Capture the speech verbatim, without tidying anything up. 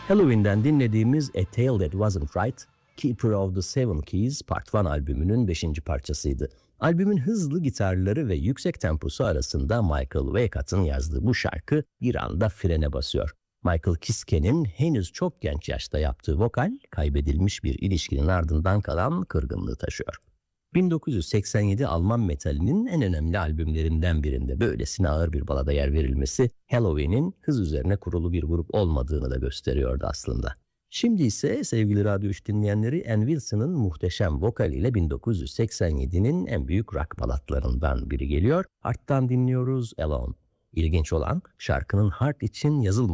Halloween'den dinlediğimiz A Tale That Wasn't Right, Keeper of the Seven Keys Part bir albümünün beşinci parçasıydı. Albümün hızlı gitarları ve yüksek temposu arasında Michael Waycott yazdığı bu şarkı bir anda frene basıyor. Michael Kiske'nin henüz çok genç yaşta yaptığı vokal, kaybedilmiş bir ilişkinin ardından kalan kırgınlığı taşıyor. bin dokuz yüz seksen yedi Alman metalinin en önemli albümlerinden birinde böylesine ağır bir balada yer verilmesi, Halloween'in hız üzerine kurulu bir grup olmadığını da gösteriyordu aslında. Şimdi ise sevgili Radyo üç dinleyenleri, Ann Wilson'ın muhteşem vokaliyle bin dokuz yüz seksen yedinin en büyük rock balatlarından biri geliyor. Heart'tan dinliyoruz Alone. İlginç olan şarkının Heart için yazılmadığı